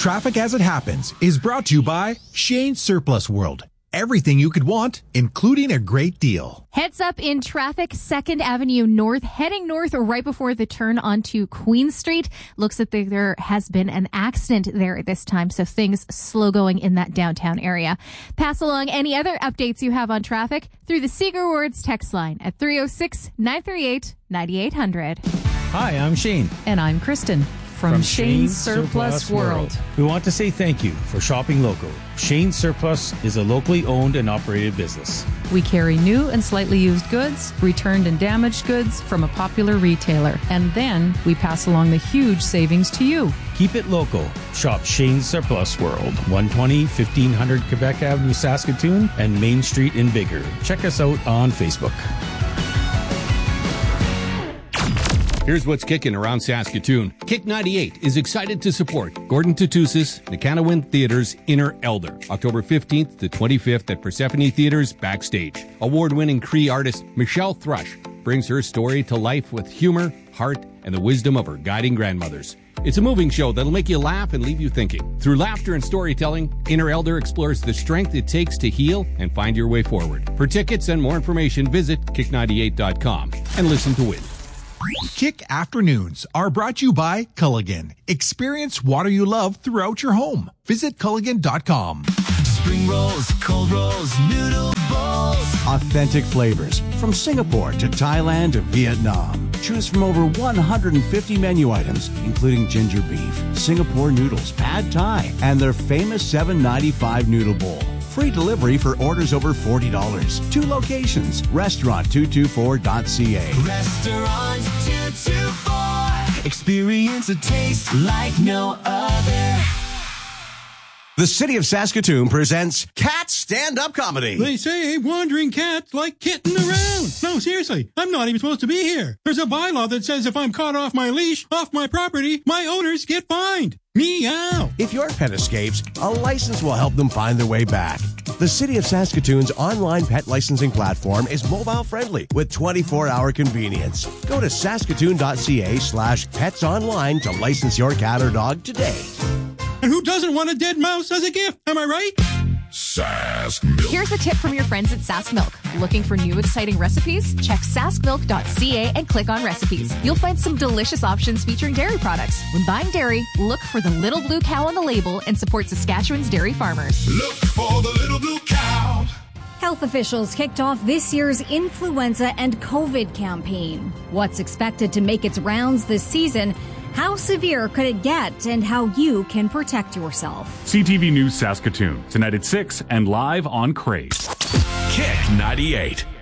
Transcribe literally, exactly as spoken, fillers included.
Traffic as it happens is brought to you by Shane's Surplus World. Everything you could want, including a great deal. Heads up in traffic, second Avenue North, heading north right before the turn onto Queen Street. Looks like there has been an accident there at this time, so things slow going in that downtown area. Pass along any other updates you have on traffic through the Seeger Awards text line at three oh six, nine three eight, nine eight hundred. Hi, I'm Shane. And I'm Kristen. From, From Shane's Surplus, Surplus World. World. We want to say thank you for shopping local. Shane's Surplus is a locally owned and operated business. We carry new and slightly used goods, returned and damaged goods from a popular retailer, and then we pass along the huge savings to you. Keep it local. Shop Shane's Surplus World, one twenty, fifteen hundred Quebec Avenue, Saskatoon, and Main Street in Bigger. Check us out on Facebook. Here's what's kicking around Saskatoon. Kick ninety-eight is excited to support Gordon Tatusis, Nikanawin Theatre's Inner Elder, October fifteenth to twenty-fifth at Persephone Theatre's Backstage. Award-winning Cree artist Michelle Thrush brings her story to life with humor, heart, and the wisdom of her guiding grandmothers. It's a moving show that'll make you laugh and leave you thinking. Through laughter and storytelling, Inner Elder explores the strength it takes to heal and find your way forward. For tickets and more information, visit kick ninety-eight dot com and listen to win. Kick Afternoons are brought to you by Culligan. Experience water you love throughout your home. Visit culligan dot com. Spring rolls, cold rolls, noodle bowls. Authentic flavors from Singapore to Thailand to Vietnam. Choose from over one hundred fifty menu items, including ginger beef, Singapore noodles, pad thai, and their famous seven ninety-five noodle bowl. Free delivery for orders over forty dollars. Two locations. Restaurant two twenty-four dot c a. Restaurant two twenty-four. Experience a taste like no other. The City of Saskatoon presents Cat Stand-Up Comedy. They say wandering cats like kitting around. No, seriously, I'm not even supposed to be here. There's a bylaw that says if I'm caught off my leash, off my property, my owners get fined. Meow. If your pet escapes, a license will help them find their way back. The City of Saskatoon's online pet licensing platform is mobile-friendly with twenty-four hour convenience. Go to saskatoon dot c a slash pets online to license your cat or dog today. And who doesn't want a dead mouse as a gift? Am I right? Sask Milk. Here's a tip from your friends at Sask Milk. Looking for new exciting recipes? Check sask milk dot c a and click on recipes. You'll find some delicious options featuring dairy products. When buying dairy, look for the little blue cow on the label and support Saskatchewan's dairy farmers. Look for the little blue cow. Health officials kicked off this year's influenza and COVID campaign. What's expected to make its rounds this season? How severe could it get, and how you can protect yourself? C T V News Saskatoon, tonight at six and live on Crave. Kick ninety-eight.